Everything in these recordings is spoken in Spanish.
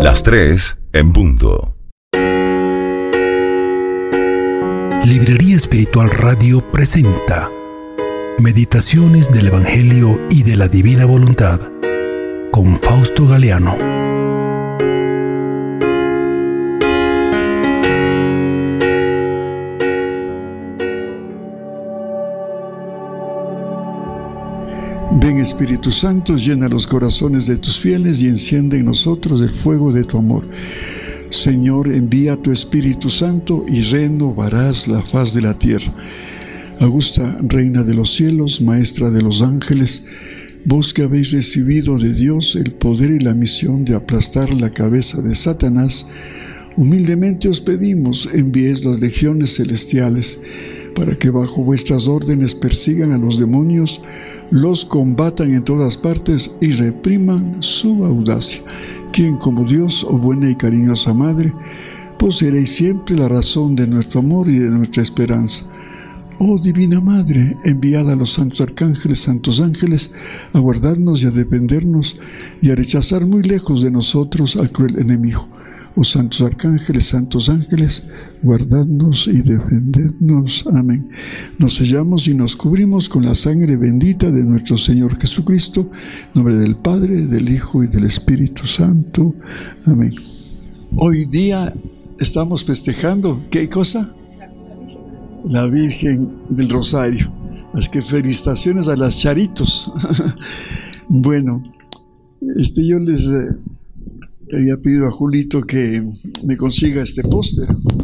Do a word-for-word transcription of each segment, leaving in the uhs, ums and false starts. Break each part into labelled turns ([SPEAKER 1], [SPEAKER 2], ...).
[SPEAKER 1] Las tres en punto.
[SPEAKER 2] Librería Espiritual Radio presenta Meditaciones del Evangelio y de la Divina Voluntad con Fausto Galeano.
[SPEAKER 3] Ven Espíritu Santo, llena los corazones de tus fieles y enciende en nosotros el fuego de tu amor. Señor, envía tu Espíritu Santo y renovarás la faz de la tierra. Augusta, Reina de los cielos, Maestra de los ángeles, vos que habéis recibido de Dios el poder y la misión de aplastar la cabeza de Satanás, humildemente os pedimos, enviéis las legiones celestiales para que bajo vuestras órdenes persigan a los demonios, los combatan en todas partes y repriman su audacia. Quien como Dios, oh buena y cariñosa Madre, poseeréis siempre la razón de nuestro amor y de nuestra esperanza. Oh Divina Madre, enviada a los santos arcángeles, santos ángeles, a guardarnos y a defendernos y a rechazar muy lejos de nosotros al cruel enemigo. Oh santos arcángeles, santos ángeles, guardadnos y defendednos. Amén. Nos sellamos y nos cubrimos con la sangre bendita de nuestro Señor Jesucristo, en nombre del Padre, del Hijo y del Espíritu Santo. Amén. Hoy día estamos festejando, ¿qué cosa? La Virgen del Rosario. Así que felicitaciones a las charitos. Bueno, este yo les... Eh, había pedido a Julito que me consiga este póster.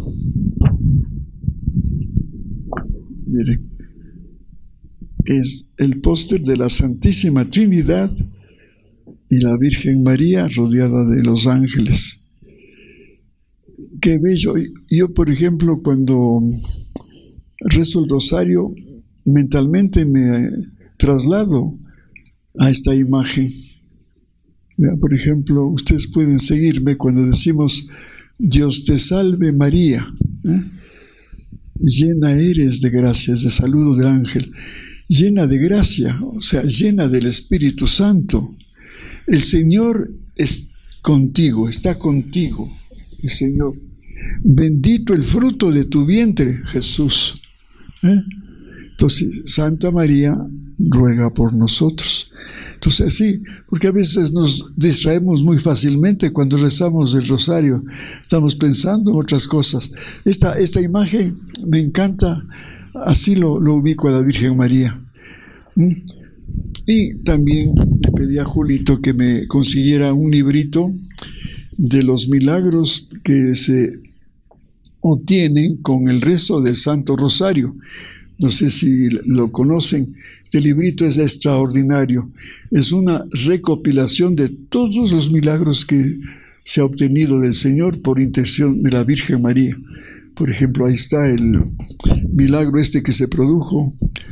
[SPEAKER 3] Miren, es el póster de la Santísima Trinidad y la Virgen María rodeada de los ángeles. Qué bello. Yo, por ejemplo, cuando rezo el rosario, mentalmente me traslado a esta imagen. Por ejemplo, ustedes pueden seguirme cuando decimos Dios te salve María, ¿eh? Llena eres de gracia, es de saludo del ángel, llena de gracia, o sea, llena del Espíritu Santo. El Señor es contigo, está contigo, el Señor. Bendito el fruto de tu vientre, Jesús. ¿Eh? Entonces, Santa María ruega por nosotros. Entonces sí, porque a veces nos distraemos muy fácilmente cuando rezamos el rosario, estamos pensando en otras cosas. Esta, esta imagen me encanta, así lo, lo ubico a la Virgen María. ¿Mm? Y también le pedí a Julito que me consiguiera un librito de los milagros que se obtienen con el rezo del Santo Rosario. No sé si lo conocen. Este librito es extraordinario. Es una recopilación de todos los milagros que se ha obtenido del Señor por intercesión de la Virgen María. Por ejemplo, ahí está el milagro este que se produjo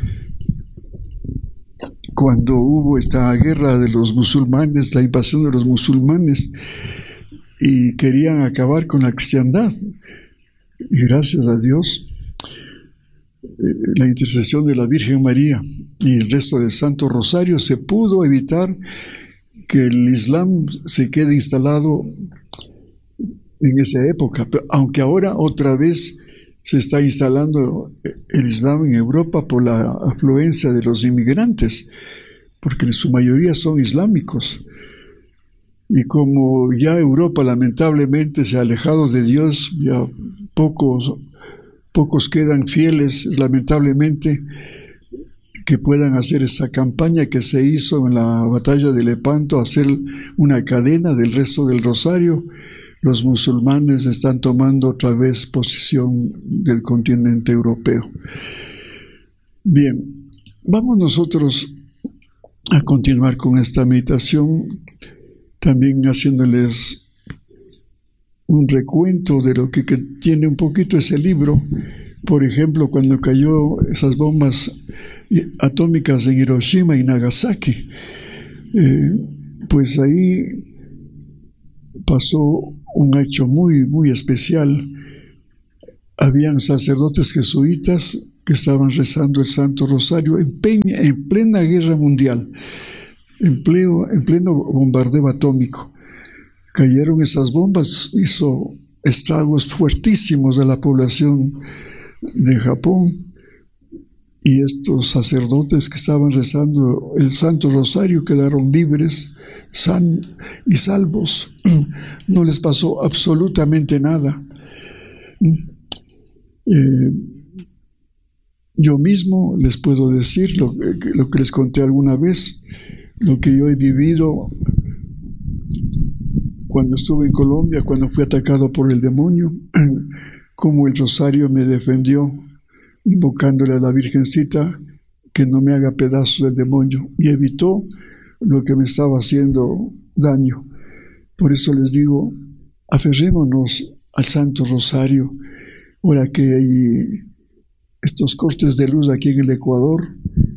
[SPEAKER 3] cuando hubo esta guerra de los musulmanes, la invasión de los musulmanes, y querían acabar con la cristiandad. Y gracias a Dios, la intercesión de la Virgen María y el resto del Santo Rosario, se pudo evitar que el Islam se quede instalado en esa época, aunque ahora otra vez se está instalando el Islam en Europa por la afluencia de los inmigrantes, porque en su mayoría son islámicos. Y como ya Europa lamentablemente se ha alejado de Dios, ya pocos Pocos quedan fieles, lamentablemente, que puedan hacer esa campaña que se hizo en la batalla de Lepanto, hacer una cadena del resto del rosario. Los musulmanes están tomando otra vez posición del continente europeo. Bien, vamos nosotros a continuar con esta meditación, también haciéndoles un recuento de lo que, que tiene un poquito ese libro. Por ejemplo, cuando cayó esas bombas atómicas en Hiroshima y Nagasaki, eh, pues ahí pasó un hecho muy, muy especial. Habían sacerdotes jesuitas que estaban rezando el Santo Rosario en, peña, en plena guerra mundial, en pleno, en pleno bombardeo atómico. cayeron esas bombas, hizo estragos fuertísimos a la población de Japón. Y estos sacerdotes que estaban rezando el Santo Rosario quedaron libres, san y salvos. No les pasó absolutamente nada. Eh, yo mismo les puedo decir lo, lo que les conté alguna vez, lo que yo he vivido cuando estuve en Colombia, cuando fui atacado por el demonio, cómo el Rosario me defendió, invocándole a la Virgencita que no me haga pedazos del demonio, y evitó lo que me estaba haciendo daño. Por eso les digo, aferrémonos al Santo Rosario. Ahora que hay estos cortes de luz aquí en el Ecuador,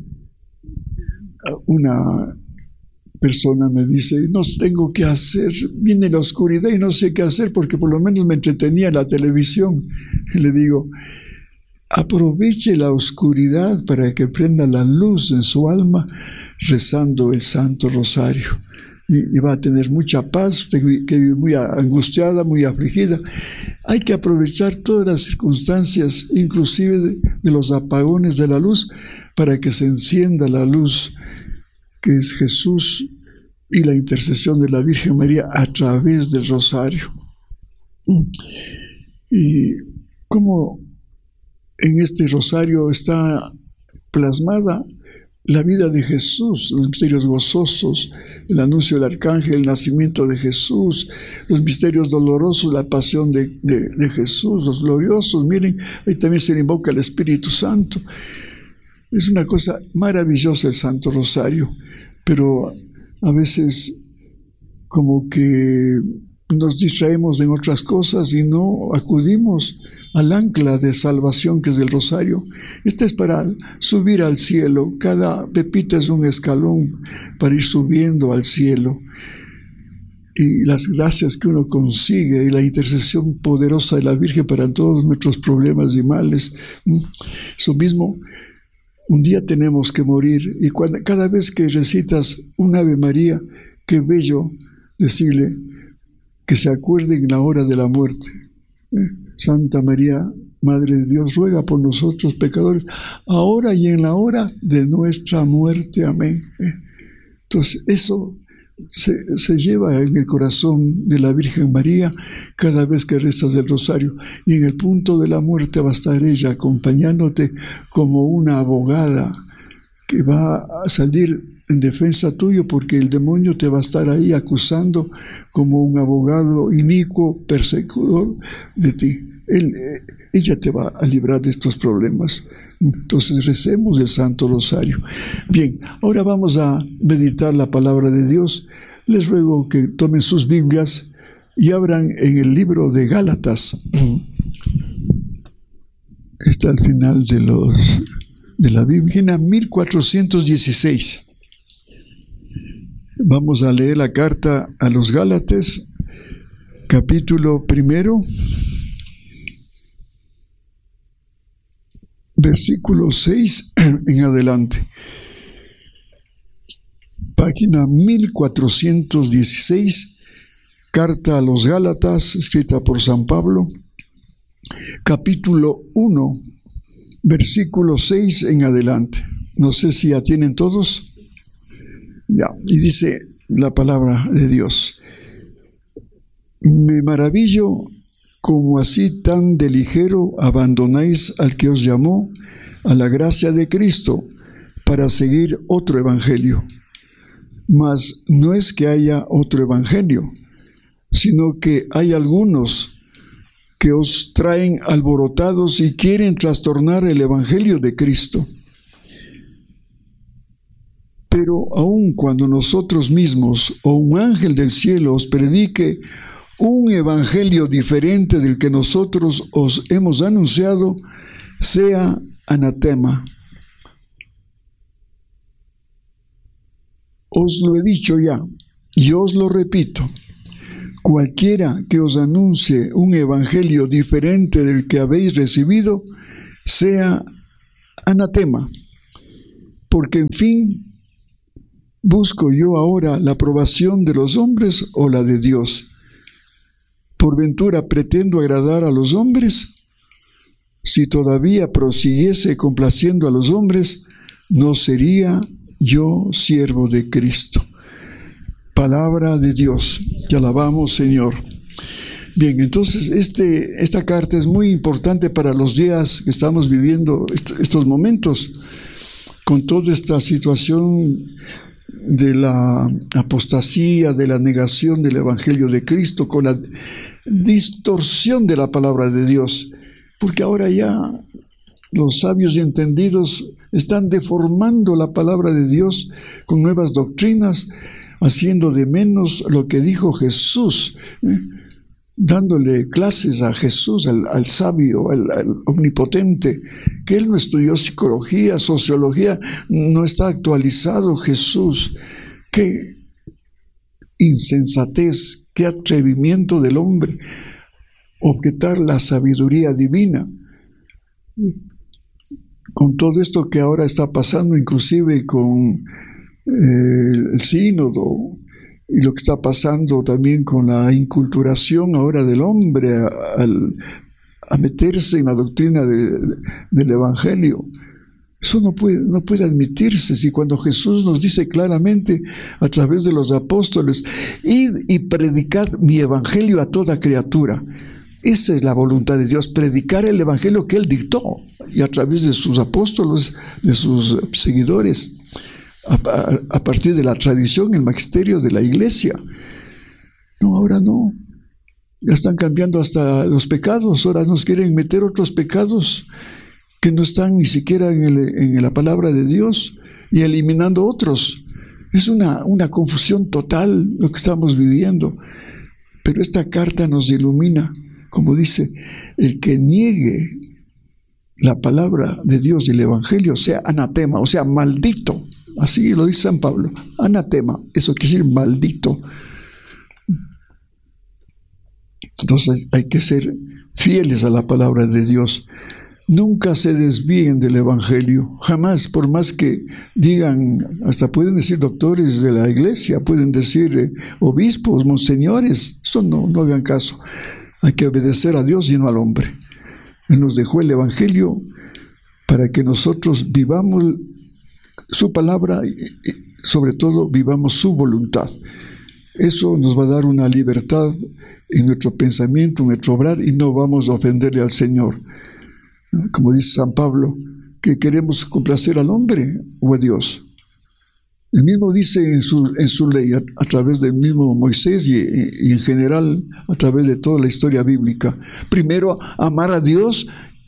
[SPEAKER 3] una persona me dice, no tengo qué hacer, viene la oscuridad y no sé qué hacer porque por lo menos me entretenía en la televisión. Y le digo, aproveche la oscuridad para que prenda la luz en su alma rezando el Santo Rosario. Y, y va a tener mucha paz, usted que vive muy angustiada, muy afligida. Hay que aprovechar todas las circunstancias, inclusive de, de los apagones de la luz, para que se encienda la luz, que es Jesús y la intercesión de la Virgen María a través del Rosario. Y como en este rosario está plasmada la vida de Jesús, los misterios gozosos, el anuncio del arcángel, el nacimiento de Jesús, los misterios dolorosos, la pasión de, de, de Jesús, los gloriosos. Miren, ahí también se le invoca el Espíritu Santo. Es una cosa maravillosa el Santo Rosario, pero a veces como que nos distraemos en otras cosas y no acudimos al ancla de salvación que es el Rosario. Este es para subir al cielo. Cada pepita es un escalón para ir subiendo al cielo. Y las gracias que uno consigue y la intercesión poderosa de la Virgen para todos nuestros problemas y males. Eso mismo, un día tenemos que morir. Y cuando, cada vez que recitas un Ave María, qué bello decirle que se acuerde en la hora de la muerte. ¿Eh? Santa María, Madre de Dios, ruega por nosotros pecadores, ahora y en la hora de nuestra muerte. Amén. ¿Eh? Entonces, eso se, se lleva en el corazón de la Virgen María cada vez que rezas el rosario. Y en el punto de la muerte va a estar ella acompañándote como una abogada que va a salir en defensa tuyo, porque el demonio te va a estar ahí acusando como un abogado inicuo, perseguidor de ti. Él, ella te va a librar de estos problemas. Entonces recemos el Santo Rosario. Bien, ahora vamos a meditar la palabra de Dios. Les ruego que tomen sus Biblias y abran en el libro de Gálatas. Está al final de los de la Biblia, mil cuatrocientos dieciséis. Vamos a leer la carta a los Gálatas, capítulo primero, versículo seis en adelante. Página mil cuatrocientos dieciséis, carta a los Gálatas, escrita por San Pablo, capítulo uno, versículo seis en adelante. No sé si ya tienen todos. Ya, y dice la palabra de Dios: me maravillo como así tan de ligero abandonáis al que os llamó a la gracia de Cristo para seguir otro evangelio. Mas no es que haya otro evangelio, sino que hay algunos que os traen alborotados y quieren trastornar el evangelio de Cristo. Pero aun cuando nosotros mismos o un ángel del cielo os predique un evangelio diferente del que nosotros os hemos anunciado, sea anatema. Os lo he dicho ya, y os lo repito: cualquiera que os anuncie un evangelio diferente del que habéis recibido, sea anatema. Porque en fin, ¿busco yo ahora la aprobación de los hombres o la de Dios? ¿Por ventura pretendo agradar a los hombres? Si todavía prosiguiese complaciendo a los hombres, no sería yo siervo de Cristo. Palabra de Dios. Te alabamos, Señor. Bien, entonces este, esta carta es muy importante para los días que estamos viviendo, est- estos momentos, con toda esta situación de la apostasía, de la negación del Evangelio de Cristo, con la distorsión de la palabra de Dios, porque ahora ya los sabios y entendidos están deformando la palabra de Dios con nuevas doctrinas, haciendo de menos lo que dijo Jesús, ¿eh? dándole clases a Jesús, al, al sabio, al, al omnipotente, que él no estudió psicología, sociología, no está actualizado Jesús. Qué insensatez, qué atrevimiento del hombre objetar la sabiduría divina. Con todo esto que ahora está pasando, inclusive con eh, el sínodo, y lo que está pasando también con la inculturación ahora del hombre a, a, a meterse en la doctrina de, del Evangelio. Eso no puede, no puede admitirse. Si cuando Jesús nos dice claramente a través de los apóstoles, id y predicad mi Evangelio a toda criatura. Esa es la voluntad de Dios, predicar el Evangelio que Él dictó, y a través de sus apóstoles, de sus seguidores, a, a, a partir de la tradición, el magisterio de la iglesia. No, ahora no. Ya están cambiando hasta los pecados. Ahora nos quieren meter otros pecados que no están ni siquiera en, el, en la palabra de Dios, y eliminando otros. Es una, una confusión total lo que estamos viviendo. Pero esta carta nos ilumina, como dice, el que niegue la palabra de Dios y el Evangelio sea anatema, o sea, maldito. Así lo dice San Pablo, anatema, eso quiere decir maldito. Entonces hay que ser fieles a la palabra de Dios. Nunca se desvíen del Evangelio, jamás, por más que digan, hasta pueden decir doctores de la iglesia, pueden decir eh, obispos, monseñores, eso no, no hagan caso. Hay que obedecer a Dios y no al hombre. Él nos dejó el Evangelio para que nosotros vivamos su palabra y, y sobre todo vivamos su voluntad. Eso nos va a dar una libertad en nuestro pensamiento, en nuestro obrar, y no vamos a ofenderle al Señor. Como dice San Pablo, que queremos complacer al hombre o a Dios. Él mismo dice en su, en su ley, a, a través del mismo Moisés y, y en general a través de toda la historia bíblica, primero amar a Dios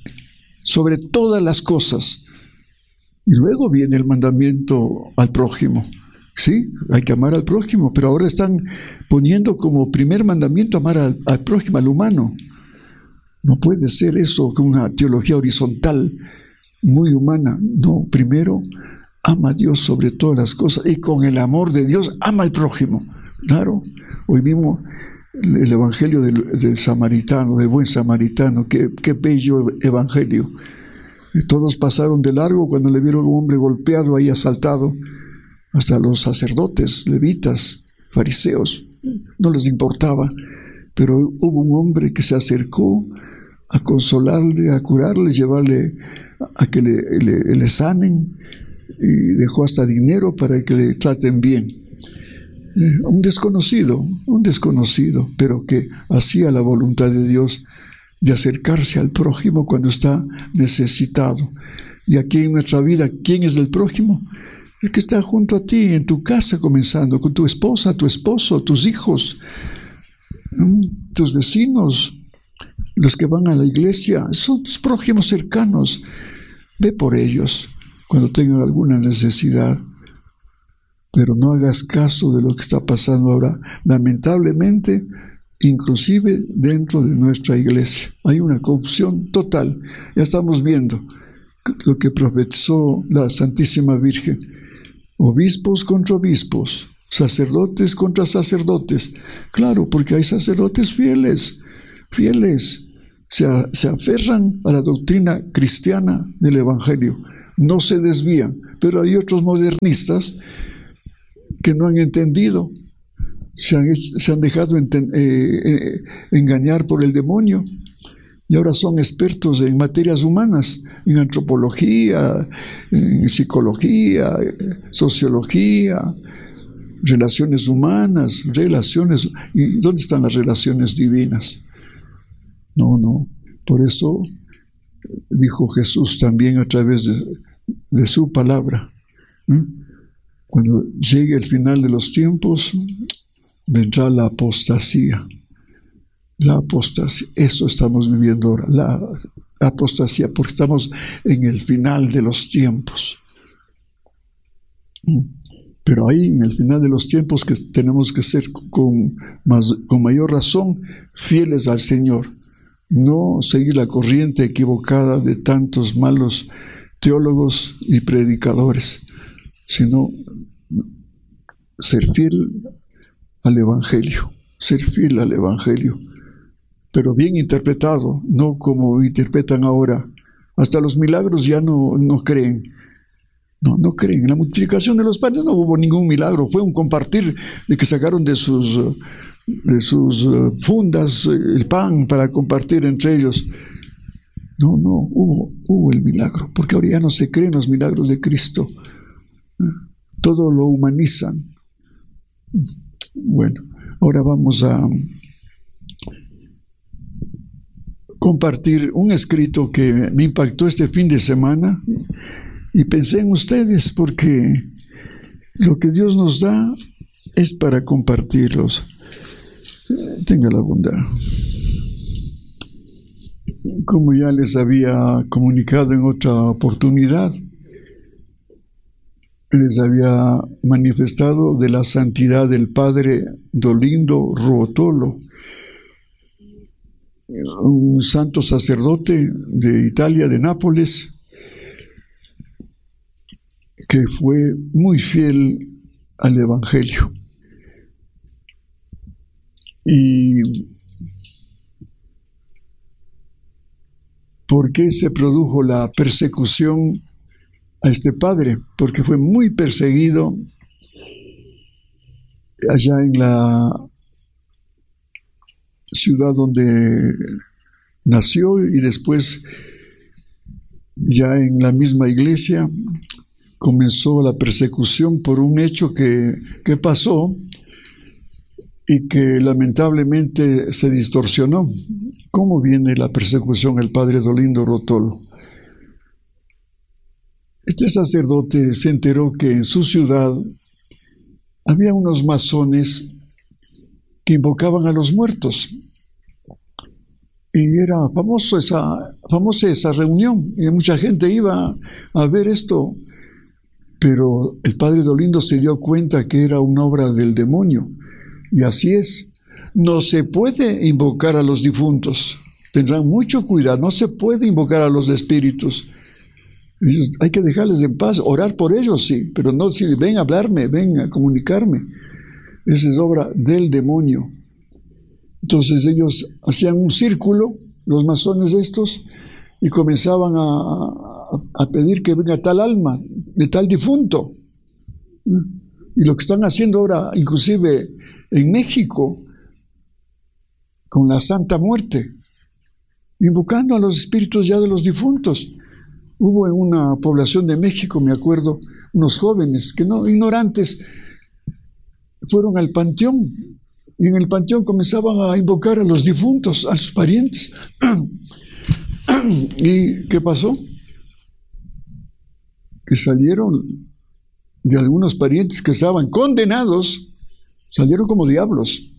[SPEAKER 3] sobre todas las cosas, y luego viene el mandamiento al prójimo. Sí, hay que amar al prójimo, pero ahora están poniendo como primer mandamiento amar al, al prójimo, al humano. No puede ser eso con una teología horizontal, muy humana. No, primero ama a Dios sobre todas las cosas, y con el amor de Dios ama al prójimo. Claro, hoy mismo el, el evangelio del, del samaritano, del buen samaritano, qué, qué bello evangelio. Y todos pasaron de largo cuando le vieron a un hombre golpeado ahí, asaltado. Hasta los sacerdotes, levitas, fariseos, no les importaba, pero hubo un hombre que se acercó a consolarle, a curarle, llevarle a que le, le, le sanen, y dejó hasta dinero para que le traten bien. Eh, un desconocido, un desconocido, pero que hacía la voluntad de Dios de acercarse al prójimo cuando está necesitado. Y aquí en nuestra vida, ¿quién es el prójimo? El que está junto a ti, en tu casa, comenzando, con tu esposa, tu esposo, tus hijos, tus vecinos, los que van a la iglesia, son tus prójimos cercanos. Ve por ellos cuando tengan alguna necesidad. Pero no hagas caso de lo que está pasando ahora. Lamentablemente, inclusive dentro de nuestra iglesia, hay una confusión total. Ya estamos viendo lo que profetizó la Santísima Virgen. Obispos contra obispos, sacerdotes contra sacerdotes. Claro, porque hay sacerdotes fieles, fieles, se, a, se aferran a la doctrina cristiana del Evangelio, no se desvían, pero hay otros modernistas que no han entendido, se han, hecho, se han dejado enten, eh, eh, engañar por el demonio y ahora son expertos en materias humanas, en antropología, en psicología, sociología, relaciones humanas, relaciones. ¿Y dónde están las relaciones divinas? No, no. Por eso dijo Jesús también a través de, de su palabra. ¿Mm? Cuando llegue el final de los tiempos, vendrá la apostasía. La apostasía, eso estamos viviendo ahora, la apostasía, porque estamos en el final de los tiempos. Pero ahí, en el final de los tiempos, que tenemos que ser con, más, con mayor razón fieles al Señor. No seguir la corriente equivocada de tantos malos teólogos y predicadores, sino ser fiel al Evangelio, ser fiel al Evangelio, pero bien interpretado, no como interpretan ahora. Hasta los milagros ya no, no creen, no, no creen. En la multiplicación de los panes no hubo ningún milagro, fue un compartir de que sacaron de sus, de sus fundas el pan para compartir entre ellos. No, no, hubo, hubo el milagro, porque ahora ya no se creen los milagros de Cristo, todo lo humanizan. Bueno, ahora vamos a compartir un escrito que me impactó este fin de semana y pensé en ustedes, porque lo que Dios nos da es para compartirlos. Tenga la bondad. Como ya les había comunicado en otra oportunidad, les había manifestado de la santidad del padre Dolindo Ruotolo, un santo sacerdote de Italia, de Nápoles, que fue muy fiel al Evangelio. ¿Y por qué se produjo la persecución a este padre? Porque fue muy perseguido allá en la ciudad donde nació, y después ya en la misma iglesia comenzó la persecución por un hecho que, que pasó y que lamentablemente se distorsionó. ¿Cómo viene la persecución al padre Dolindo Ruotolo? Este sacerdote se enteró que en su ciudad había unos masones que invocaban a los muertos. Y era famoso esa, famosa esa reunión, y mucha gente iba a ver esto. Pero el padre Dolindo se dio cuenta que era una obra del demonio. Y así es. No se puede invocar a los difuntos. Tendrán mucho cuidado. No se puede invocar a los espíritus. Ellos, hay que dejarles en paz, orar por ellos, sí, pero no decir, ven a hablarme, ven a comunicarme. Esa es obra del demonio. Entonces ellos hacían un círculo, los masones estos, y comenzaban a, a, a pedir que venga tal alma, de tal difunto. Y lo que están haciendo ahora, inclusive en México, con la Santa Muerte, invocando a los espíritus ya de los difuntos. Hubo en una población de México, me acuerdo, unos jóvenes que no, ignorantes, fueron al panteón, y en el panteón comenzaban a invocar a los difuntos, a sus parientes. ¿Y qué pasó? Que salieron de algunos parientes que estaban condenados, salieron como diablos.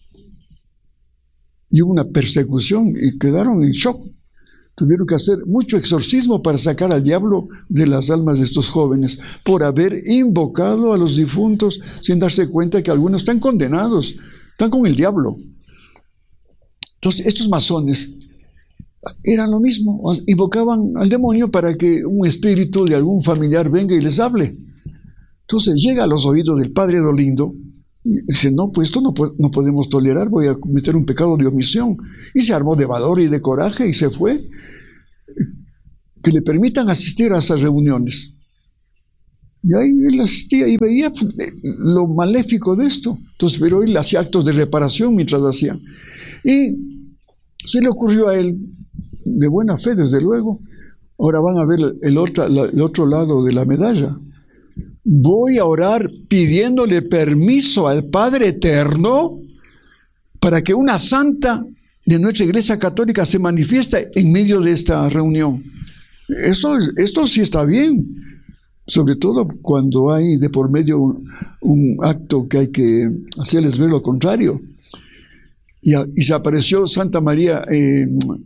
[SPEAKER 3] Y hubo una persecución y quedaron en shock. Tuvieron que hacer mucho exorcismo para sacar al diablo de las almas de estos jóvenes por haber invocado a los difuntos sin darse cuenta que algunos están condenados, están con el diablo. Entonces estos masones eran lo mismo, invocaban al demonio para que un espíritu de algún familiar venga y les hable. Entonces llega a los oídos del padre Dolindo y dice, no, pues esto no, no podemos tolerar, voy a cometer un pecado de omisión. Y se armó de valor y de coraje y se fue. Que le permitan asistir a esas reuniones. Y ahí él asistía y veía lo maléfico de esto. Entonces, pero él hacía actos de reparación mientras hacían. Y se le ocurrió a él, de buena fe, desde luego, ahora van a ver el otro, el otro lado de la medalla. Voy a orar pidiéndole permiso al Padre Eterno para que una santa de nuestra Iglesia Católica se manifieste en medio de esta reunión. Esto, esto sí está bien, sobre todo cuando hay de por medio un, un acto que hay que hacerles ver lo contrario. Y, a, y se apareció Santa María eh,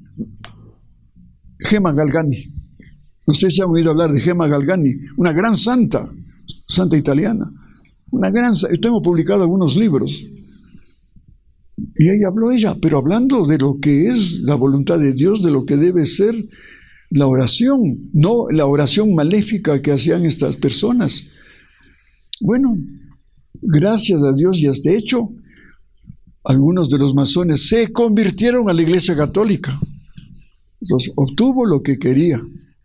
[SPEAKER 3] Gemma Galgani. No sé si han oído hablar de Gemma Galgani, una gran santa, santa italiana. Una gran, yo tengo publicado algunos libros. Y ella habló ella, pero hablando de lo que es la voluntad de Dios, de lo que debe ser la oración, no la oración maléfica que hacían estas personas. Bueno, gracias a Dios y a este hecho, algunos de los masones se convirtieron a la Iglesia Católica. Entonces, obtuvo lo que quería.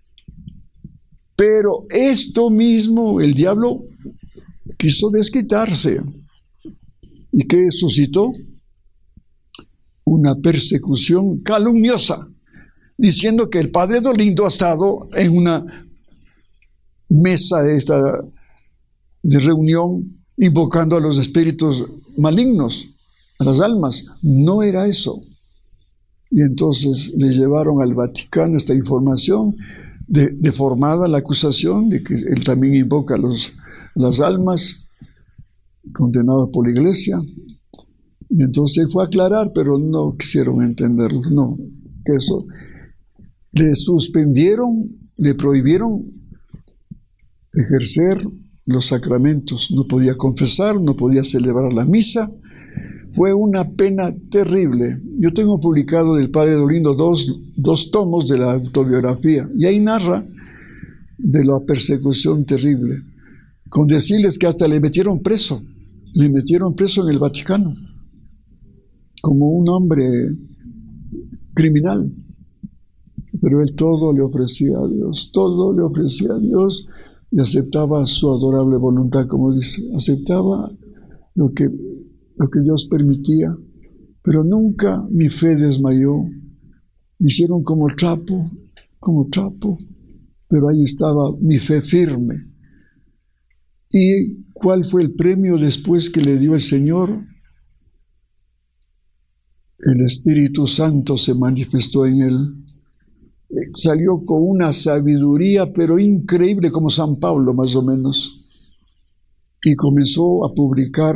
[SPEAKER 3] Pero esto mismo, el diablo quiso desquitarse. ¿Y qué suscitó? Una persecución calumniosa, diciendo que el padre Dolindo ha estado en una mesa de, esta, de reunión invocando a los espíritus malignos, a las almas. No era eso. Y entonces le llevaron al Vaticano esta información, de, deformada la acusación de que él también invoca a los, las almas condenadas por la iglesia. Y entonces él fue a aclarar, pero no quisieron entenderlo. No, que eso. Le suspendieron, le prohibieron ejercer los sacramentos. No podía confesar, no podía celebrar la misa. Fue una pena terrible. Yo tengo publicado del padre Dolindo dos, dos tomos de la autobiografía, y ahí narra de la persecución terrible, con decirles que hasta le metieron preso, le metieron preso en el Vaticano, como un hombre criminal. Pero él todo le ofrecía a Dios, todo le ofrecía a Dios, y aceptaba su adorable voluntad, como dice, aceptaba lo que lo que Dios permitía, pero nunca mi fe desmayó. Me hicieron como trapo, como trapo, pero ahí estaba mi fe firme. ¿Y cuál fue el premio después que le dio el Señor? El Espíritu Santo se manifestó en él. Salió con una sabiduría, pero increíble, como San Pablo más o menos, y comenzó a publicar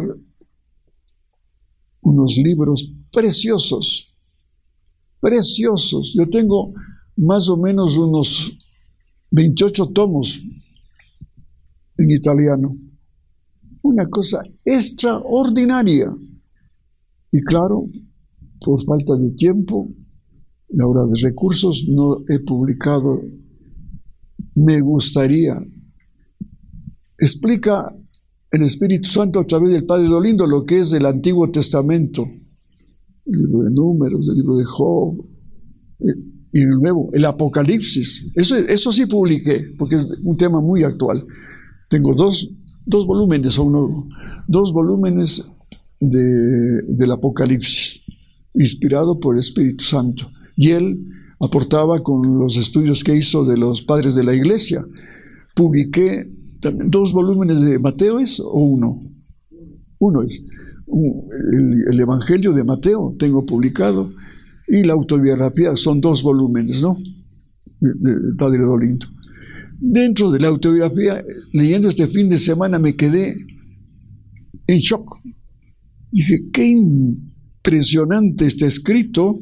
[SPEAKER 3] unos libros preciosos, preciosos. Yo tengo más o menos unos veintiocho tomos en italiano. Una cosa extraordinaria. Y claro, por falta de tiempo y ahora de recursos, no he publicado. Me gustaría. Explica el Espíritu Santo a través del Padre Dolindo lo que es el Antiguo Testamento, el libro de Números, el libro de Job, y el Nuevo, el Apocalipsis. Eso, eso sí publiqué, porque es un tema muy actual. Tengo dos, dos volúmenes, o uno, dos volúmenes de, del Apocalipsis, inspirado por el Espíritu Santo. Y él aportaba con los estudios que hizo de los padres de la iglesia. Publiqué dos volúmenes de Mateo, ¿es? ¿O uno? Uno es. El, el Evangelio de Mateo tengo publicado, y la autobiografía son dos volúmenes, ¿no? Del padre Dolindo. Dentro de la autobiografía, leyendo este fin de semana, me quedé en shock. Dije, qué impresionante está escrito.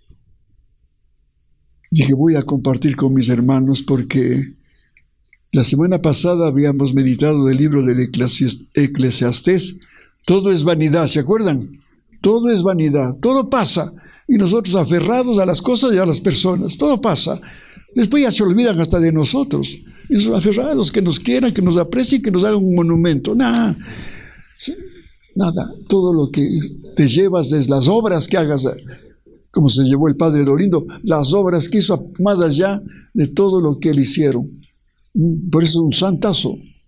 [SPEAKER 3] Dije, voy a compartir con mis hermanos, porque la semana pasada habíamos meditado del libro del Eclesiastés. Todo es vanidad, ¿se acuerdan? Todo es vanidad, todo pasa. Y nosotros aferrados a las cosas y a las personas, todo pasa. Después ya se olvidan hasta de nosotros. Y son aferrados, que nos quieran, que nos aprecien, que nos hagan un monumento. Nada, nada. Todo lo que te llevas es las obras que hagas, como se llevó el padre Dolindo, las obras que hizo más allá de todo lo que él hicieron. Por eso es un santazo,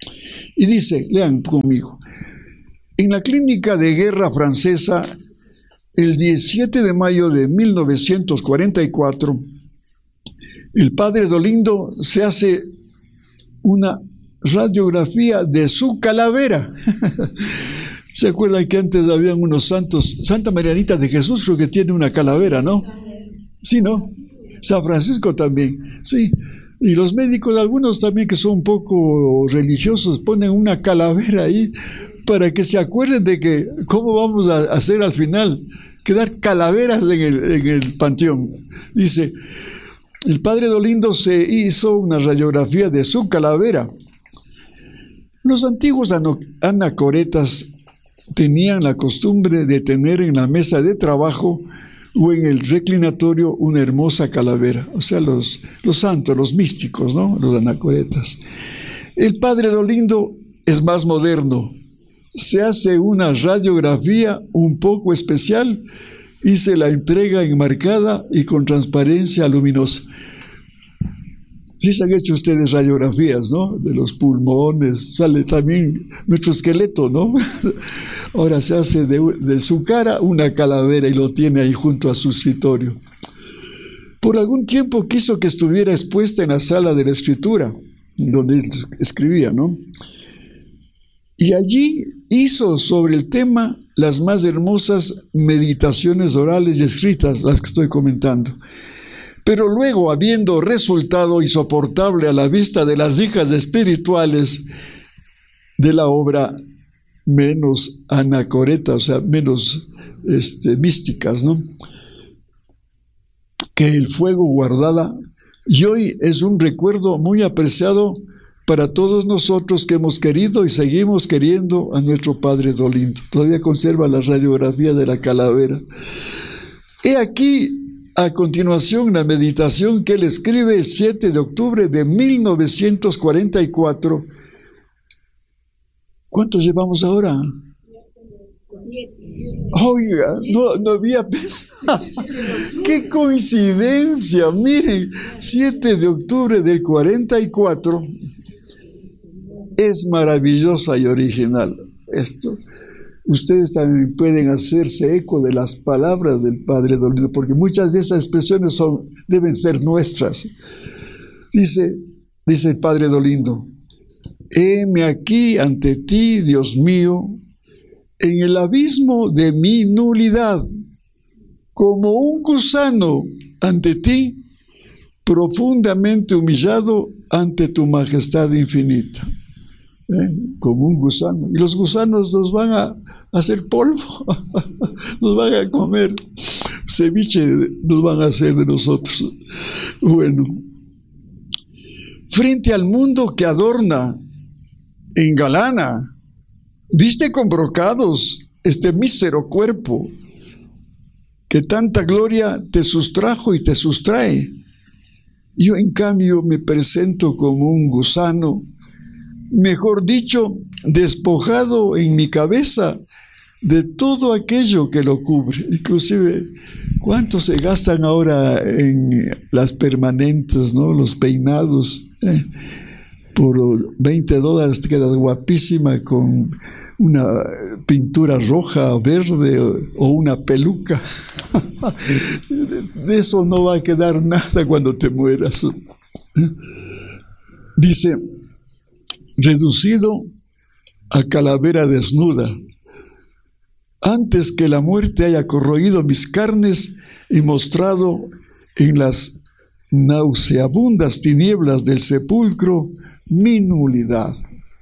[SPEAKER 3] Y dice, lean conmigo, en la clínica de guerra francesa, el diecisiete de mayo de mil novecientos cuarenta y cuatro, el padre Dolindo se hace una radiografía de su calavera. ¿Se acuerdan que antes habían unos santos? Santa Marianita de Jesús creo que tiene una calavera, ¿no? Sí, ¿no? San Francisco también, sí. Y los médicos, algunos también que son un poco religiosos, ponen una calavera ahí para que se acuerden de que cómo vamos a hacer al final, quedar calaveras en el, en el panteón. Dice, el padre Dolindo se hizo una radiografía de su calavera. Los antiguos anacoretas tenían la costumbre de tener en la mesa de trabajo o en el reclinatorio una hermosa calavera, o sea, los, los santos, los místicos, ¿no? Los anacoretas. El padre Dolindo es más moderno, se hace una radiografía un poco especial y se la entrega enmarcada y con transparencia luminosa. Sí se han hecho ustedes radiografías, ¿no? De los pulmones, sale también nuestro esqueleto, ¿no? Ahora se hace de, de su cara una calavera y lo tiene ahí junto a su escritorio. Por algún tiempo quiso que estuviera expuesta en la sala de la escritura, donde él escribía, ¿no? Y allí hizo sobre el tema las más hermosas meditaciones orales y escritas, las que estoy comentando. Pero luego, habiendo resultado insoportable a la vista de las hijas espirituales de la obra, menos anacoreta, o sea, menos este, místicas, ¿no? Que el fuego guardada, y hoy es un recuerdo muy apreciado para todos nosotros que hemos querido y seguimos queriendo a nuestro padre Dolindo. Todavía conserva la radiografía de la calavera. He aquí, a continuación, la meditación que él escribe el siete de octubre de mil novecientos cuarenta y cuatro. ¿Cuántos llevamos ahora? Oiga, no, no había pensado. ¡Qué coincidencia! Miren, siete de octubre del cuarenta y cuatro. Es maravillosa y original esto. Ustedes también pueden hacerse eco de las palabras del padre Dolindo, porque muchas de esas expresiones son, deben ser nuestras. Dice, dice el padre Dolindo, heme aquí ante ti, Dios mío, en el abismo de mi nulidad, como un gusano ante ti, profundamente humillado ante tu majestad infinita. ¿Eh? Como un gusano. Y los gusanos nos van a hacer polvo, nos van a comer, ceviche nos van a hacer de nosotros. Bueno, frente al mundo que adorna, engalana, viste con brocados este mísero cuerpo que tanta gloria te sustrajo y te sustrae. Yo en cambio me presento como un gusano, mejor dicho, despojado en mi cabeza de todo aquello que lo cubre. Inclusive, ¿cuánto se gastan ahora en las permanentes, ¿no? Los peinados? Eh, por veinte dólares te quedas guapísima con una pintura roja, verde o, o una peluca. De eso no va a quedar nada cuando te mueras. Dice, reducido a calavera desnuda, antes que la muerte haya corroído mis carnes y mostrado en las nauseabundas tinieblas del sepulcro mi nulidad.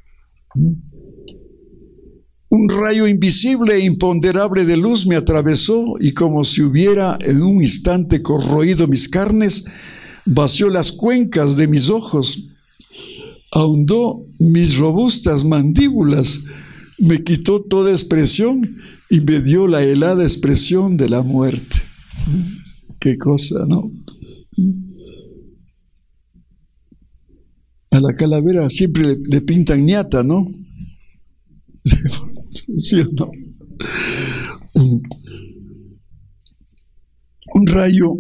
[SPEAKER 3] Un rayo invisible e imponderable de luz me atravesó y como si hubiera en un instante corroído mis carnes, vació las cuencas de mis ojos, ahondó mis robustas mandíbulas, me quitó toda expresión y me dio la helada expresión de la muerte. Qué cosa, ¿no? A la calavera siempre le, le pintan ñata, ¿no? ¿Sí o no? Un rayo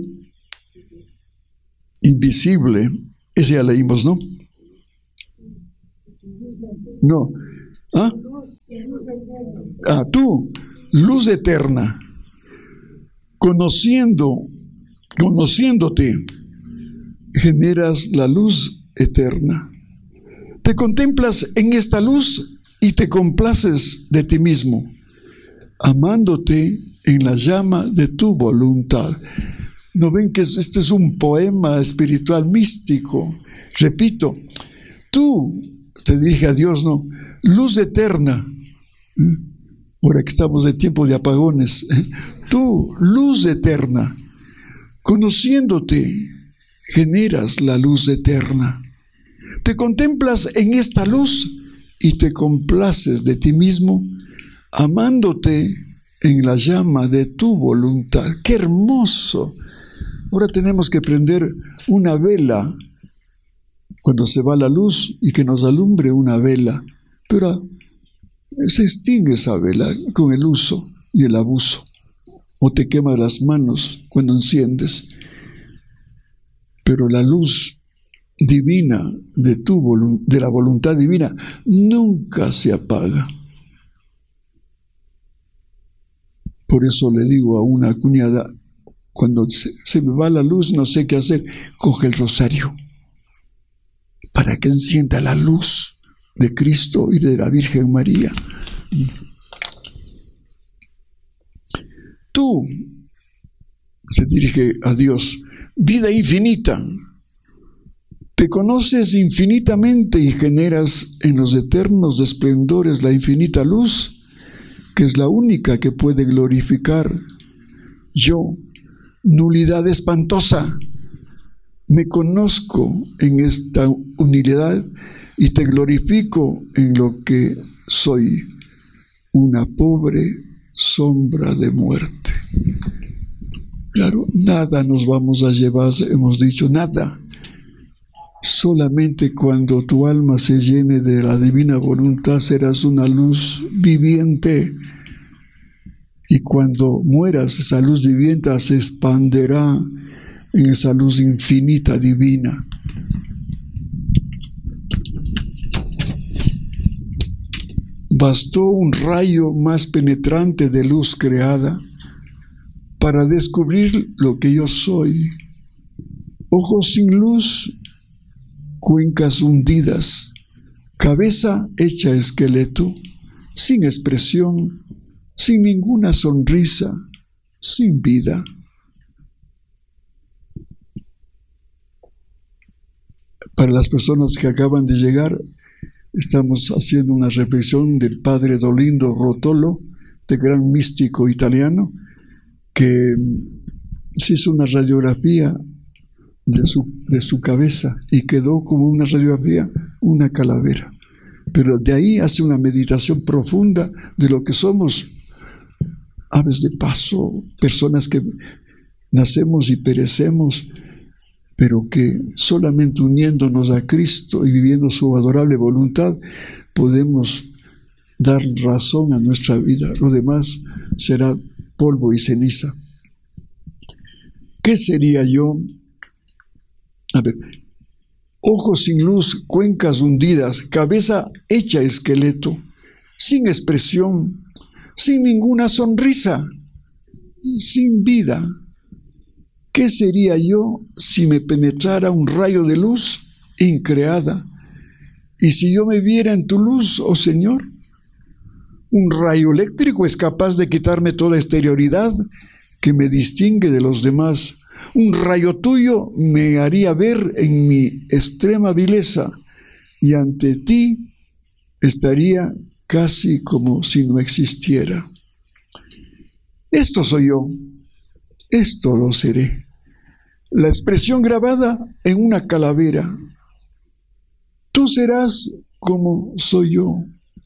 [SPEAKER 3] invisible, ese ya leímos, ¿no? No. ¿Ah? Ah, tú, luz eterna, conociendo, conociéndote, generas la luz eterna. Te contemplas en esta luz y te complaces de ti mismo, amándote en la llama de tu voluntad. ¿No ven que este es un poema espiritual místico? Repito, tú, te dije a Dios, no, luz eterna. Ahora que estamos en tiempo de apagones, tú, luz eterna, conociéndote, generas la luz eterna. Te contemplas en esta luz y te complaces de ti mismo, amándote en la llama de tu voluntad. ¡Qué hermoso! Ahora tenemos que prender una vela cuando se va la luz y que nos alumbre una vela, pero se extingue esa vela con el uso y el abuso, o te quema las manos cuando enciendes. Pero la luz divina de tu volu- de la voluntad divina nunca se apaga. Por eso le digo a una cuñada, cuando se, se me va la luz, no sé qué hacer, coge el rosario para que encienda la luz de Cristo y de la Virgen María. Tú, se dirige a Dios, vida infinita, te conoces infinitamente y generas en los eternos esplendores la infinita luz, que es la única que puede glorificar. Yo, nulidad espantosa, me conozco en esta unidad y te glorifico en lo que soy, una pobre sombra de muerte. Claro, nada nos vamos a llevar, hemos dicho, nada. Solamente cuando tu alma se llene de la divina voluntad serás una luz viviente. Y cuando mueras, esa luz viviente se expanderá en esa luz infinita divina. Bastó un rayo más penetrante de luz creada para descubrir lo que yo soy. Ojos sin luz, cuencas hundidas, cabeza hecha esqueleto, sin expresión, sin ninguna sonrisa, sin vida. Para las personas que acaban de llegar, estamos haciendo una reflexión del padre Dolindo Rotolo, de gran místico italiano, que se hizo una radiografía de su, de su cabeza y quedó como una radiografía, una calavera. Pero de ahí hace una meditación profunda de lo que somos, aves de paso, personas que nacemos y perecemos, pero que solamente uniéndonos a Cristo y viviendo su adorable voluntad podemos dar razón a nuestra vida. Lo demás será polvo y ceniza. ¿Qué sería yo? A ver, ojos sin luz, cuencas hundidas, cabeza hecha esqueleto, sin expresión, sin ninguna sonrisa, sin vida. ¿Qué sería yo si me penetrara un rayo de luz increada? Y si yo me viera en tu luz, oh Señor, un rayo eléctrico es capaz de quitarme toda exterioridad que me distingue de los demás. Un rayo tuyo me haría ver en mi extrema vileza y ante ti estaría casi como si no existiera. Esto soy yo. Esto lo seré. La expresión grabada en una calavera. Tú serás como soy yo.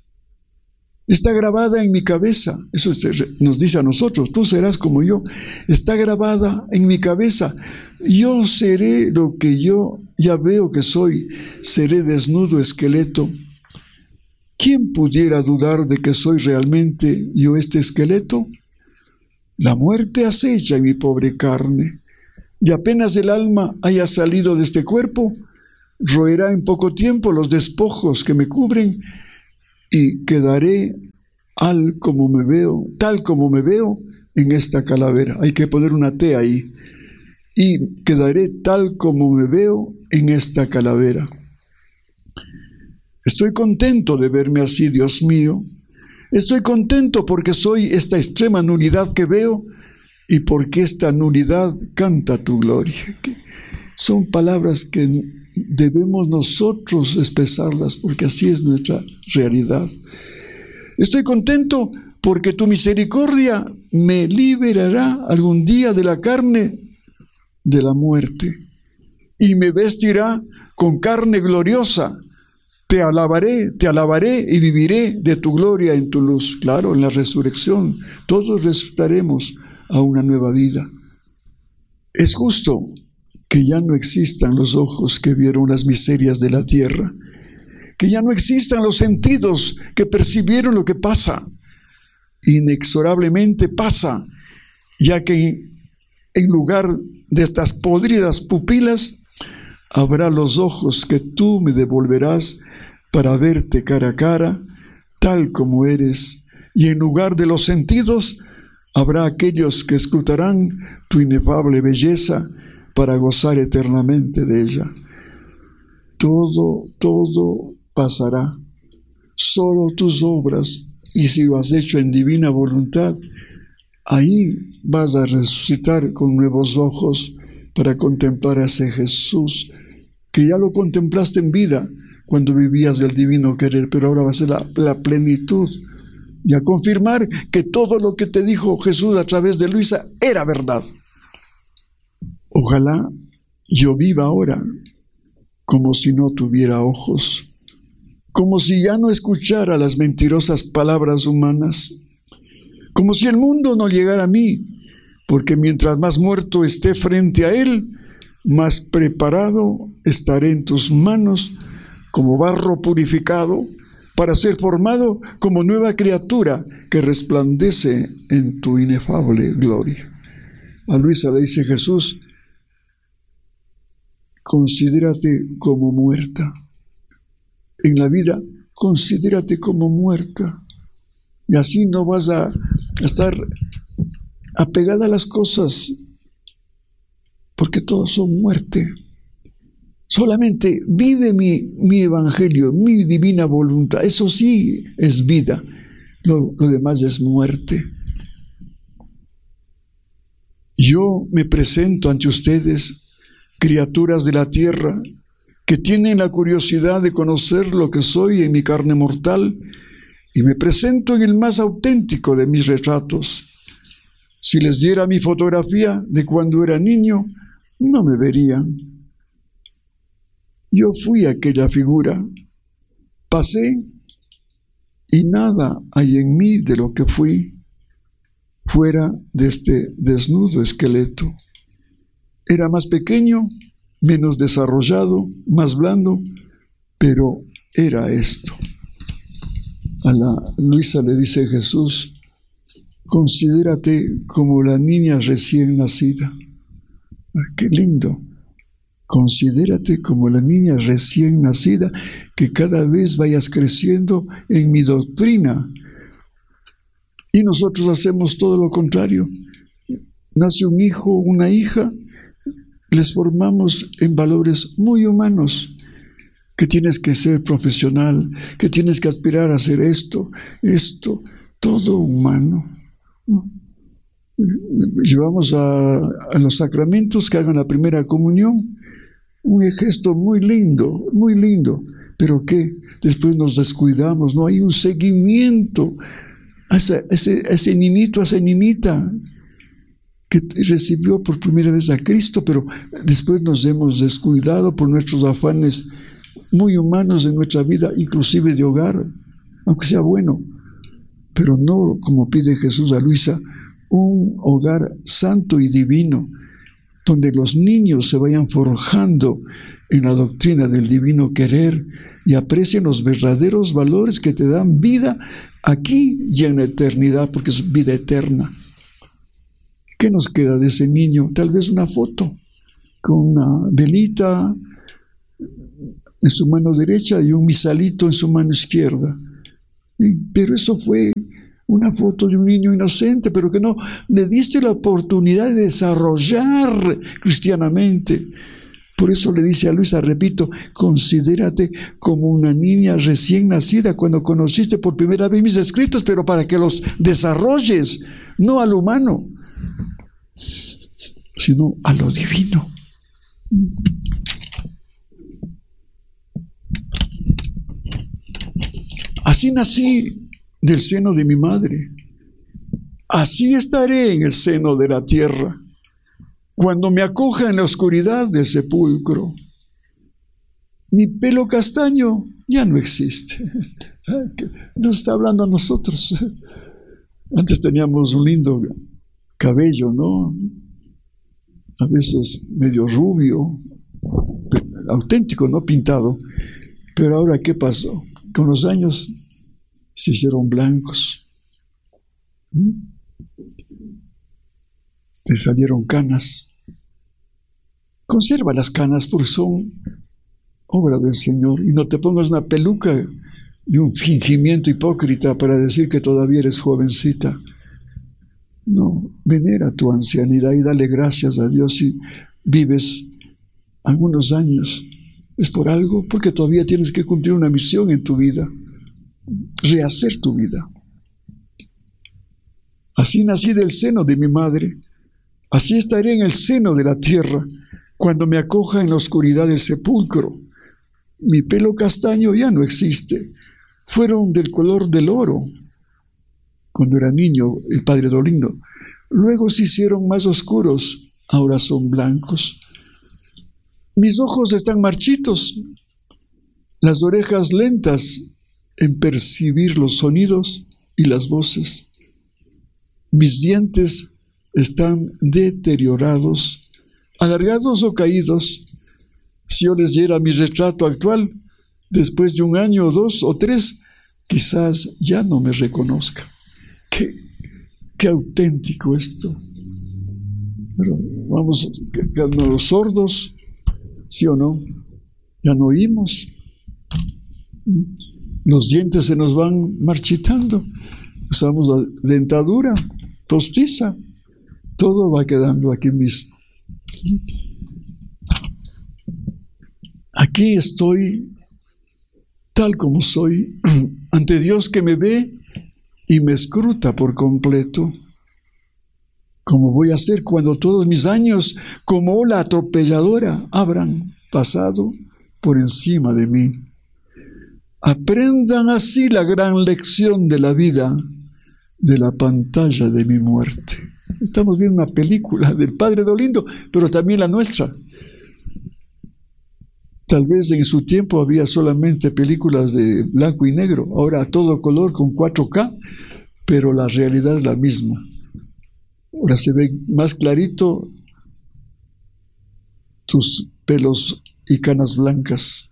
[SPEAKER 3] Está grabada en mi cabeza. Eso nos dice a nosotros. Tú serás como yo. Está grabada en mi cabeza. Yo seré lo que yo ya veo que soy. Seré desnudo esqueleto. ¿Quién pudiera dudar de que soy realmente yo este esqueleto? La muerte acecha en mi pobre carne, y apenas el alma haya salido de este cuerpo, roerá en poco tiempo los despojos que me cubren y quedaré al como me veo, tal como me veo en esta calavera. Hay que poner una T ahí. Y quedaré tal como me veo en esta calavera. Estoy contento de verme así, Dios mío. Estoy contento porque soy esta extrema nulidad que veo y porque esta nulidad canta tu gloria. Son palabras que debemos nosotros expresarlas porque así es nuestra realidad. Estoy contento porque tu misericordia me liberará algún día de la carne de la muerte y me vestirá con carne gloriosa. Te alabaré, te alabaré y viviré de tu gloria en tu luz. Claro, en la resurrección todos resucitaremos a una nueva vida. Es justo que ya no existan los ojos que vieron las miserias de la tierra, que ya no existan los sentidos que percibieron lo que pasa. Inexorablemente pasa, ya que en lugar de estas podridas pupilas habrá los ojos que tú me devolverás para verte cara a cara, tal como eres, y en lugar de los sentidos habrá aquellos que escrutarán tu inefable belleza para gozar eternamente de ella. Todo, todo pasará, solo tus obras, y si lo has hecho en divina voluntad, ahí vas a resucitar con nuevos ojos para contemplar a ese Jesús que ya lo contemplaste en vida cuando vivías del divino querer, pero ahora va a ser la, la plenitud y a confirmar que todo lo que te dijo Jesús a través de Luisa era verdad. Ojalá yo viva ahora como si no tuviera ojos, como si ya no escuchara las mentirosas palabras humanas, como si el mundo no llegara a mí, porque mientras más muerto esté frente a él, más preparado estaré en tus manos como barro purificado para ser formado como nueva criatura que resplandece en tu inefable gloria. A Luisa le dice Jesús: considérate como muerta. En la vida, considérate como muerta. Y así no vas a estar apegada a las cosas, porque todos son muerte. Solamente vive mi, mi evangelio, mi divina voluntad. Eso sí es vida. Lo, lo demás es muerte. Yo me presento ante ustedes, criaturas de la tierra, que tienen la curiosidad de conocer lo que soy en mi carne mortal, y me presento en el más auténtico de mis retratos. Si les diera mi fotografía de cuando era niño, no me verían. Yo fui aquella figura, pasé y nada hay en mí de lo que fui, fuera de este desnudo esqueleto. Era más pequeño, menos desarrollado, más blando, pero era esto. A la Luisa le dice Jesús: considérate como la niña recién nacida. ¡Qué lindo! Considérate como la niña recién nacida, que cada vez vayas creciendo en mi doctrina. Y nosotros hacemos todo lo contrario. Nace un hijo, una hija, les formamos en valores muy humanos, que tienes que ser profesional, que tienes que aspirar a hacer esto, esto, todo humano. Llevamos a, a los sacramentos que hagan la primera comunión, un gesto muy lindo, muy lindo, pero que después nos descuidamos, no hay un seguimiento a ese, ese, ese niñito, a esa niñita que recibió por primera vez a Cristo, pero después nos hemos descuidado por nuestros afanes muy humanos en nuestra vida, inclusive de hogar, aunque sea bueno, pero no como pide Jesús a Luisa, un hogar santo y divino, donde los niños se vayan forjando en la doctrina del divino querer y aprecien los verdaderos valores que te dan vida aquí y en la eternidad, porque es vida eterna. ¿Qué nos queda de ese niño? Tal vez una foto con una velita en su mano derecha y un misalito en su mano izquierda. Pero eso fue una foto de un niño inocente, pero que no le diste la oportunidad de desarrollar cristianamente. Por eso le dice a Luisa, repito, considérate como una niña recién nacida cuando conociste por primera vez mis escritos, pero para que los desarrolles, no al humano, sino a lo divino. Así nací del seno de mi madre, así estaré en el seno de la tierra, cuando me acoja en la oscuridad del sepulcro. Mi pelo castaño ya no existe. Nos está hablando a nosotros. Antes teníamos un lindo cabello, ¿no? A veces medio rubio, auténtico, no pintado. Pero ahora, ¿qué pasó? Con los años se hicieron blancos. ¿Mm? Te salieron canas. Conserva las canas porque son obra del Señor. Y no te pongas una peluca y un fingimiento hipócrita para decir que todavía eres jovencita. No, venera tu ancianidad y dale gracias a Dios si vives algunos años. Es por algo, porque todavía tienes que cumplir una misión en tu vida, rehacer tu vida. Así nací del seno de mi madre, así estaré en el seno de la tierra, cuando me acoja en la oscuridad del sepulcro. Mi pelo castaño ya no existe, fueron del color del oro cuando era niño, el padre Dolindo. Luego se hicieron más oscuros, ahora son blancos. Mis ojos están marchitos, las orejas lentas en percibir los sonidos y las voces. Mis dientes están deteriorados, alargados o caídos. Si yo les diera mi retrato actual, después de un año o dos o tres, quizás ya no me reconozca. Qué, qué auténtico esto. Pero vamos, quedando los sordos, ¿sí o no? Ya no oímos. Los dientes se nos van marchitando. Usamos la dentadura postiza. Todo va quedando aquí mismo. Aquí estoy tal como soy, ante Dios que me ve y me escruta por completo. ¿Cómo voy a hacer cuando todos mis años, como ola atropelladora, habrán pasado por encima de mí? Aprendan así la gran lección de la vida de la pantalla de mi muerte. Estamos viendo una película del padre Dolindo, pero también la nuestra. Tal vez en su tiempo había solamente películas de blanco y negro, ahora a todo color con cuatro K, pero la realidad es la misma. Ahora se ve más clarito tus pelos y canas blancas.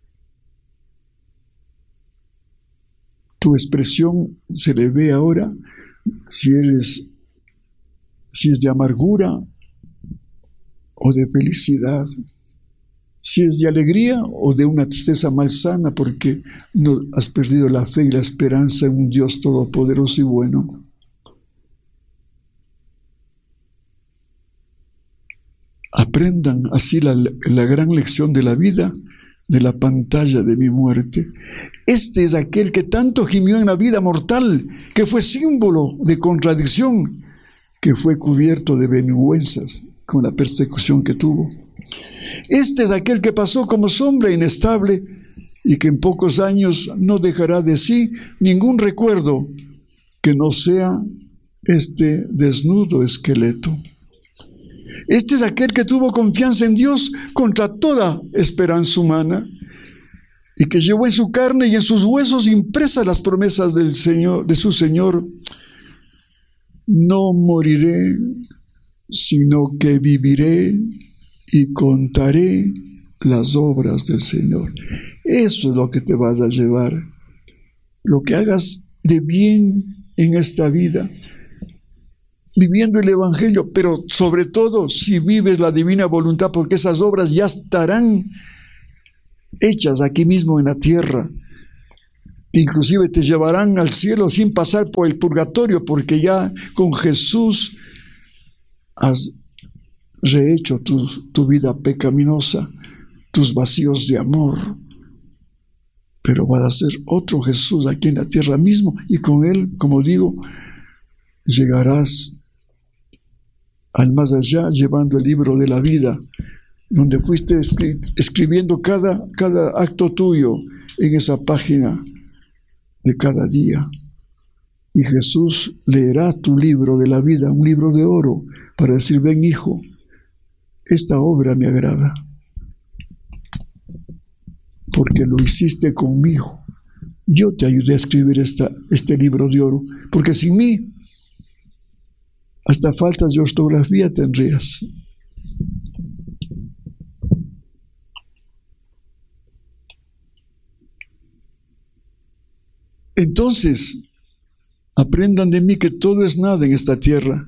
[SPEAKER 3] Tu expresión se le ve ahora si eres, si es de amargura o de felicidad, si es de alegría o de una tristeza malsana porque no has perdido la fe y la esperanza en un Dios todopoderoso y bueno. Aprendan así la, la gran lección de la vida de la pantalla de mi muerte. Este es aquel que tanto gimió en la vida mortal, que fue símbolo de contradicción, que fue cubierto de vergüenzas con la persecución que tuvo. Este es aquel que pasó como sombra inestable y que en pocos años no dejará de sí ningún recuerdo que no sea este desnudo esqueleto. Este es aquel que tuvo confianza en Dios contra toda esperanza humana y que llevó en su carne y en sus huesos impresas las promesas del Señor, de su Señor. No moriré, sino que viviré y contaré las obras del Señor. Eso es lo que te vas a llevar. Lo que hagas de bien en esta vida, viviendo el Evangelio, pero sobre todo si vives la divina voluntad, porque esas obras ya estarán hechas aquí mismo en la tierra. Inclusive te llevarán al cielo sin pasar por el purgatorio, porque ya con Jesús has rehecho tu, tu vida pecaminosa, tus vacíos de amor. Pero va a ser otro Jesús aquí en la tierra mismo, y con Él, como digo, llegarás al más allá llevando el libro de la vida, donde fuiste escri- escribiendo cada, cada acto tuyo en esa página de cada día. Y Jesús leerá tu libro de la vida, un libro de oro, para decir: ven, hijo, esta obra me agrada, porque lo hiciste conmigo. Yo te ayudé a escribir esta, este libro de oro, porque sin mí hasta faltas de ortografía tendrías. Entonces, aprendan de mí que todo es nada en esta tierra.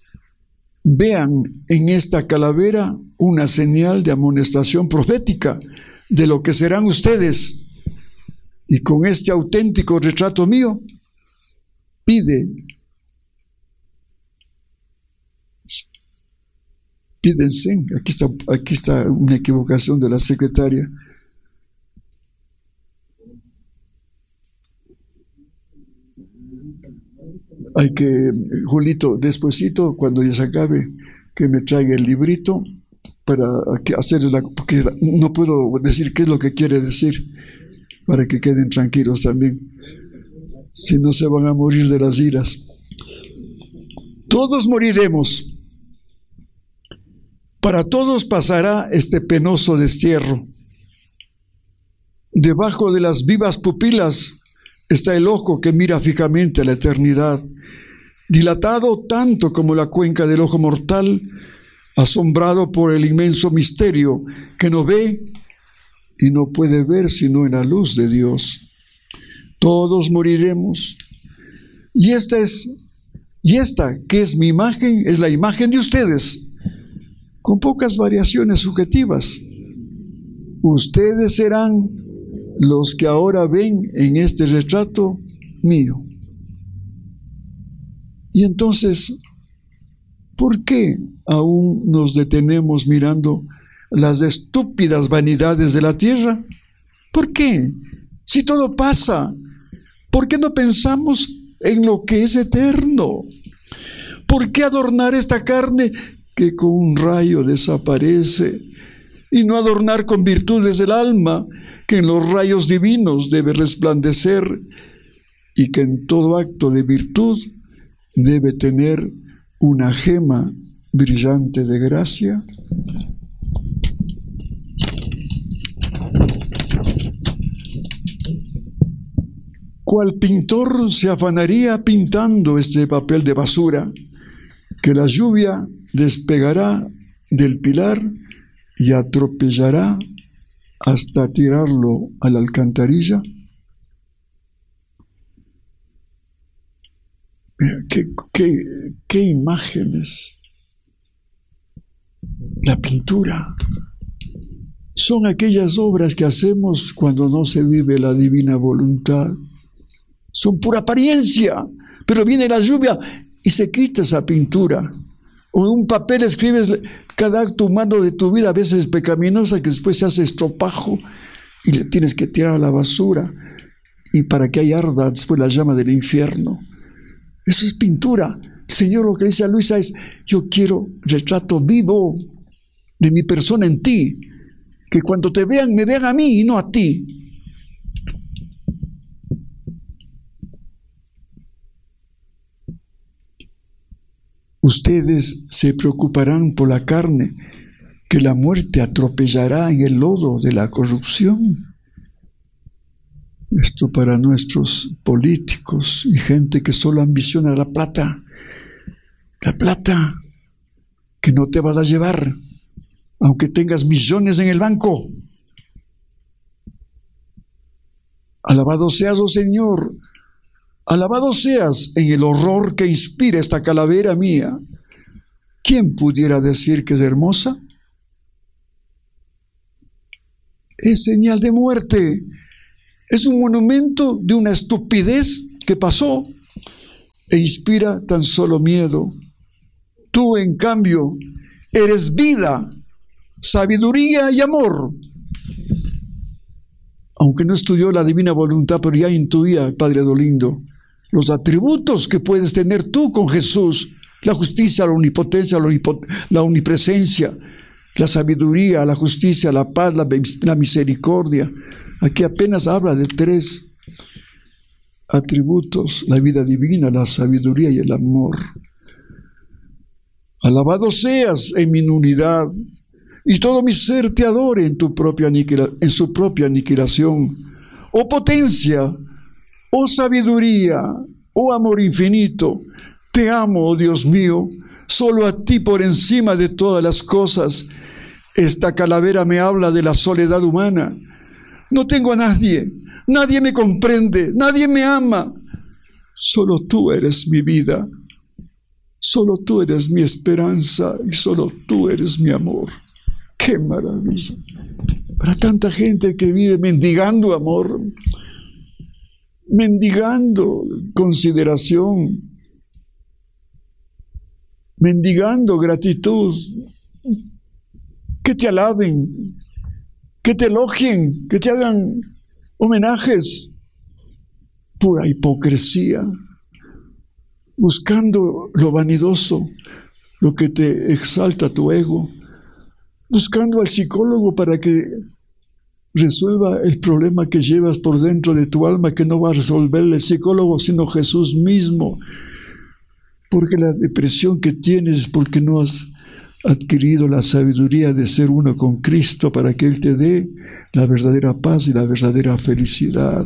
[SPEAKER 3] Vean en esta calavera una señal de amonestación profética de lo que serán ustedes. Y con este auténtico retrato mío, pide, pídense, aquí está, aquí está una equivocación de la secretaria. Hay que, Julito, despuesito, cuando ya se acabe, que me traiga el librito para hacer la, porque no puedo decir qué es lo que quiere decir, para que queden tranquilos también, si no se van a morir de las iras. Todos moriremos, para todos pasará este penoso destierro. Debajo de las vivas pupilas está el ojo que mira fijamente a la eternidad, dilatado tanto como la cuenca del ojo mortal, asombrado por el inmenso misterio que no ve y no puede ver sino en la luz de Dios. Todos moriremos, y esta es, y esta que es mi imagen, es la imagen de ustedes, con pocas variaciones subjetivas. Ustedes serán los que ahora ven en este retrato mío. Y entonces, ¿por qué aún nos detenemos mirando las estúpidas vanidades de la tierra? ¿Por qué? Si todo pasa, ¿por qué no pensamos en lo que es eterno? ¿Por qué adornar esta carne que con un rayo desaparece, y no adornar con virtudes del alma que en los rayos divinos debe resplandecer, y que en todo acto de virtud debe tener una gema brillante de gracia? ¿Cuál pintor se afanaría pintando este papel de basura que la lluvia despegará del pilar y atropellará hasta tirarlo a la alcantarilla? Mira, qué, qué, qué imágenes. La pintura son aquellas obras que hacemos cuando no se vive la divina voluntad. Son pura apariencia, pero viene la lluvia y se quita esa pintura. O en un papel escribes cada acto humano de tu vida, a veces pecaminosa, que después se hace estropajo y le tienes que tirar a la basura, y para que ahí arda después la llama del infierno. Eso es pintura. El Señor lo que dice a Luisa es: yo quiero retrato vivo de mi persona en ti, que cuando te vean, me vean a mí y no a ti. Ustedes se preocuparán por la carne, que la muerte atropellará en el lodo de la corrupción. Esto para nuestros políticos y gente que solo ambiciona la plata. La plata que no te vas a llevar, aunque tengas millones en el banco. Alabado seas, oh Señor. Alabado seas en el horror que inspira esta calavera mía. ¿Quién pudiera decir que es hermosa? Es señal de muerte. Es un monumento de una estupidez que pasó e inspira tan solo miedo. Tú, en cambio, eres vida, sabiduría y amor. Aunque no estudió la divina voluntad, pero ya intuía el Padre Dolindo los atributos que puedes tener tú con Jesús: la justicia, la omnipotencia, la, omnipot- la omnipresencia, la sabiduría, la justicia, la paz, la, la misericordia. Aquí apenas habla de tres atributos: la vida divina, la sabiduría y el amor. Alabado seas en mi nulidad, y todo mi ser te adore en, tu propia aniquila- en su propia aniquilación. Oh potencia, oh sabiduría, oh amor infinito, te amo, oh Dios mío, solo a ti por encima de todas las cosas. Esta calavera me habla de la soledad humana. No tengo a nadie, nadie me comprende, nadie me ama. Solo tú eres mi vida, solo tú eres mi esperanza y solo tú eres mi amor. ¡Qué maravilla! Para tanta gente que vive mendigando amor, mendigando consideración, mendigando gratitud, que te alaben, que te elogien, que te hagan homenajes. Pura hipocresía, buscando lo vanidoso, lo que te exalta tu ego, buscando al psicólogo para que resuelva el problema que llevas por dentro de tu alma, que no va a resolver el psicólogo, sino Jesús mismo. Porque la depresión que tienes es porque no has adquirido la sabiduría de ser uno con Cristo, para que Él te dé la verdadera paz y la verdadera felicidad.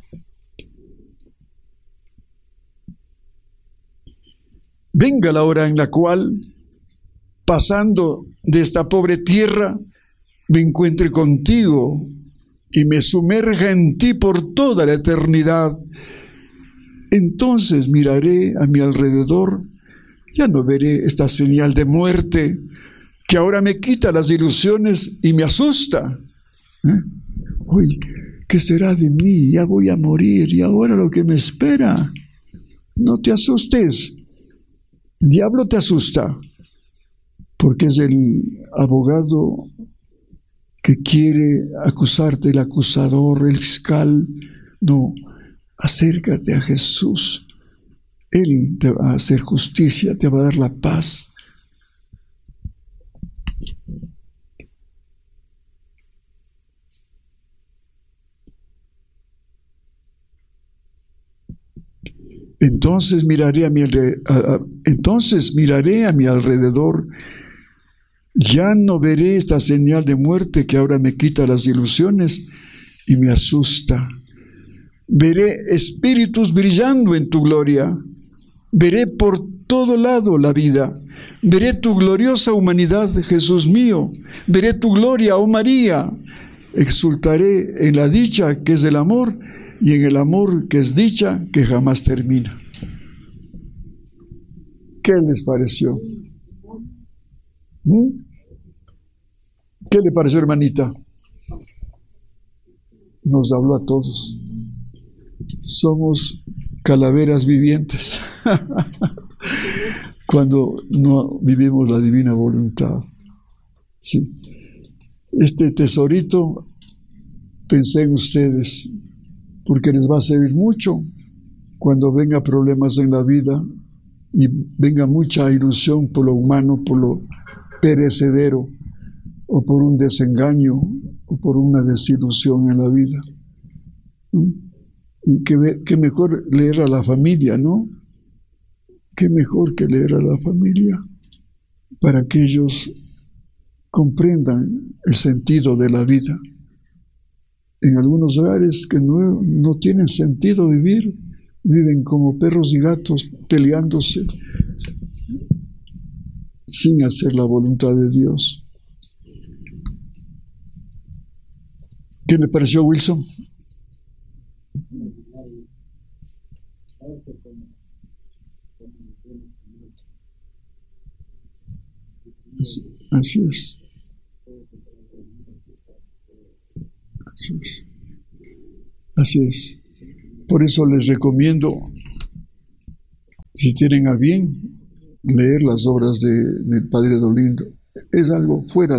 [SPEAKER 3] Venga la hora en la cual, pasando de esta pobre tierra, me encuentre contigo y me sumerja en ti por toda la eternidad. Entonces miraré a mi alrededor, ya no veré esta señal de muerte que ahora me quita las ilusiones y me asusta. ¿Eh? Uy, ¿qué será de mí? Ya voy a morir, y ahora lo que me espera. No te asustes, el diablo te asusta, porque es el abogado que quiere acusarte, el acusador, el fiscal. No, acércate a Jesús. Él te va a hacer justicia, te va a dar la paz. Entonces miraré a mi, entonces miraré a mi alrededor. Ya no veré esta señal de muerte que ahora me quita las ilusiones y me asusta. Veré espíritus brillando en tu gloria. Veré por todo lado la vida. Veré tu gloriosa humanidad, Jesús mío. Veré tu gloria, oh María. Exultaré en la dicha que es el amor y en el amor que es dicha que jamás termina. ¿Qué les pareció? ¿Mm? ¿Qué le pareció, hermanita? Nos habló a todos. Somos calaveras vivientes cuando no vivimos la divina voluntad. Sí. Este tesorito, pensé en ustedes, porque les va a servir mucho cuando venga problemas en la vida y venga mucha ilusión por lo humano, por lo perecedero, o por un desengaño, o por una desilusión en la vida. ¿Mm? Y que, que mejor leer a la familia, ¿no? Qué mejor que leer a la familia para que ellos comprendan el sentido de la vida. En algunos hogares que no, no tienen sentido vivir, viven como perros y gatos peleándose sin hacer la voluntad de Dios. ¿Qué le pareció, Wilson? Así es. Así es. Así es. Por eso les recomiendo, si tienen a bien, leer las obras de, del Padre Dolindo. Es algo fuera